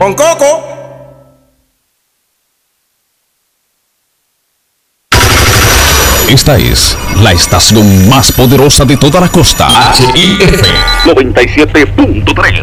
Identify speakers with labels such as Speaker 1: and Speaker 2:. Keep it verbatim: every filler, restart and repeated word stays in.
Speaker 1: con coco.
Speaker 2: Esta es la estación más poderosa de toda la costa. H I F noventa y siete punto tres.